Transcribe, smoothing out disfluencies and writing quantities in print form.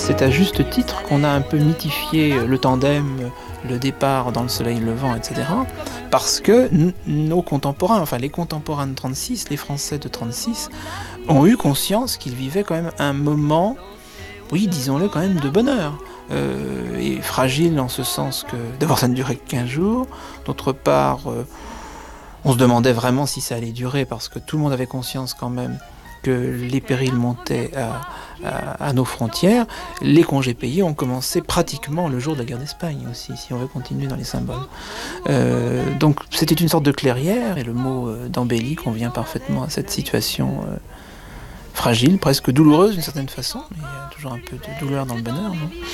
C'est à juste titre qu'on a un peu mythifié le tandem, le départ dans le soleil levant, etc. Parce que nos contemporains, enfin les contemporains de 36, les Français de 36, ont eu conscience qu'ils vivaient quand même un moment, oui, disons-le quand même, de bonheur. Et fragile en ce sens que d'abord ça ne durait que 15 jours, d'autre part on se demandait vraiment si ça allait durer parce que tout le monde avait conscience quand même que les périls montaient à nos frontières. Les congés payés ont commencé pratiquement le jour de la guerre d'Espagne aussi, si on veut continuer dans les symboles. Donc c'était une sorte de clairière, et le mot d'embellie convient parfaitement à cette situation fragile, presque douloureuse d'une certaine façon, mais il y a toujours un peu de douleur dans le bonheur, non ?